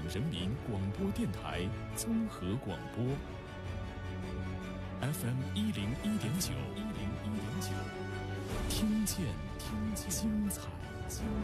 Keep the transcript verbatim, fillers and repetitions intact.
人民广播电台综合广播 F M 一零一点九，一零一点九，听见听见精彩。